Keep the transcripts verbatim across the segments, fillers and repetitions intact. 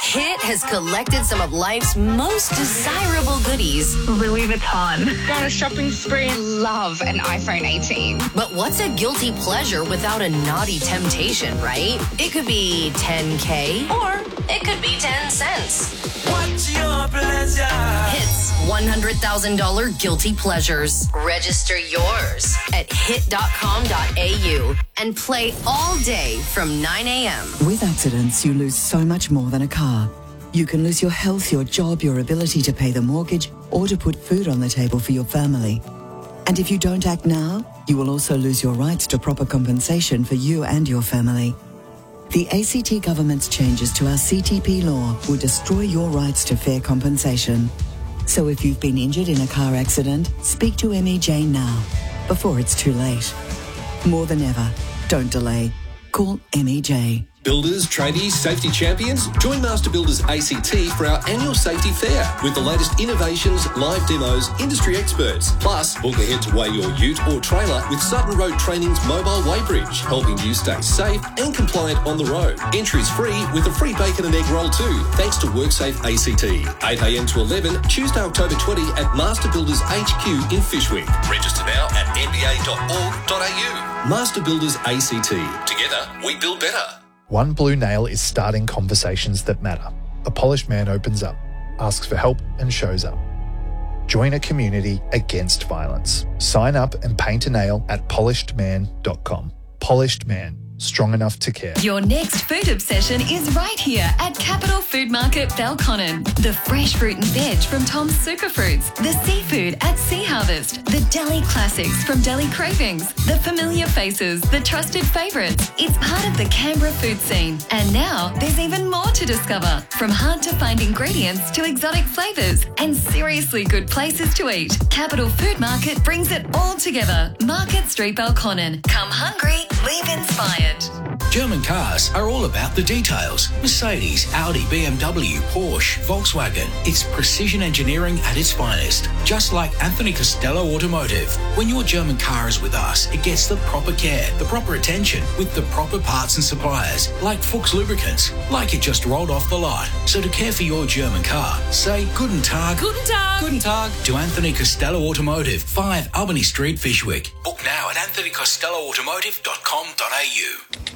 Hit has collected some of life's most desirable goodies. Louis Vuitton. Go on a shopping spree and love an iPhone eighteen. But what's a guilty pleasure without a naughty temptation, right? It could be ten K or it could be ten cents. What's your pleasure? Hit's one hundred thousand dollars Guilty Pleasures. Register yours at hit dot com dot a u and play all day from nine a.m. With accidents, you lose so much more than a car. You can lose your health, your job, your ability to pay the mortgage, or to put food on the table for your family. And if you don't act now, you will also lose your rights to proper compensation for you and your family. The A C T government's changes to our C T P law will destroy your rights to fair compensation. So if you've been injured in a car accident, speak to M E J now, before it's too late. More than ever, don't delay. Call M E J. Builders, tradies, safety champions, join Master Builders A C T for our annual safety fair with the latest innovations, live demos, industry experts. Plus, book ahead to weigh your ute or trailer with Sutton Road Training's mobile weighbridge, helping you stay safe and compliant on the road. Entry is free with a free bacon and egg roll too, thanks to WorkSafe A C T. eight a.m. to eleven, Tuesday, October twentieth at Master Builders H Q in Fyshwick. Register now at n b a dot org dot a u. Master Builders A C T. Together, we build better. One Blue Nail is starting conversations that matter. A polished man opens up, asks for help and shows up. Join a community against violence. Sign up and paint a nail at polished man dot com. Polished Man, strong enough to care. Your next food obsession is right here at Capital Food Market Belconnen. The fresh fruit and veg from Tom's Superfruits, the seafood at Sea Harvest, the deli classics from Deli Cravings, the familiar faces, the trusted favourites. It's part of the Canberra food scene. And now there's even more to discover, from hard to find ingredients to exotic flavours and seriously good places to eat. Capital Food Market brings it all together. Market Street Belconnen. Come hungry, leave inspired. German cars are all about the details. Mercedes, Audi, B M W, Porsche, Volkswagen. It's precision engineering at its finest. Just like Anthony Costello Automotive. When your German car is with us, it gets the proper care, the proper attention, with the proper parts and suppliers, like Fuchs Lubricants, like it just rolled off the lot. So to care for your German car, say Guten Tag. Guten Tag. Guten Tag to Anthony Costello Automotive, five Albany Street, Fyshwick. Book now at anthony costello automotive dot com dot a u.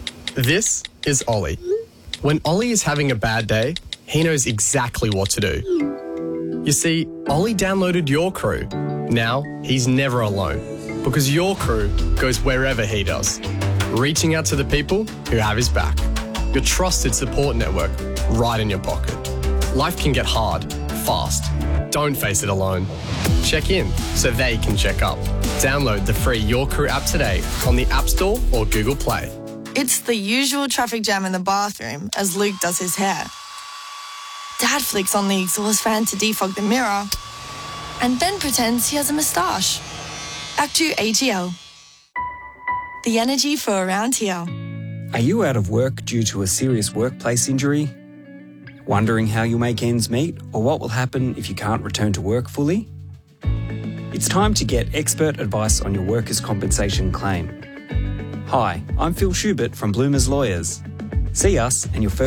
This is Ollie. When Ollie is having a bad day, he knows exactly what to do. You see, Ollie downloaded Your Crew. Now, he's never alone, because Your Crew goes wherever he does, reaching out to the people who have his back. Your trusted support network right in your pocket. Life can get hard, fast. Don't face it alone. Check in so they can check up. Download the free Your Crew app today on the App Store or Google Play. It's the usual traffic jam in the bathroom as Luke does his hair. Dad flicks on the exhaust fan to defog the mirror and then pretends he has a moustache. Act two A G L. The energy for around here. Are you out of work due to a serious workplace injury? Wondering how you'll make ends meet or what will happen if you can't return to work fully? It's time to get expert advice on your workers' compensation claim. Hi, I'm Phil Schubert from Bloomers Lawyers. See us and your first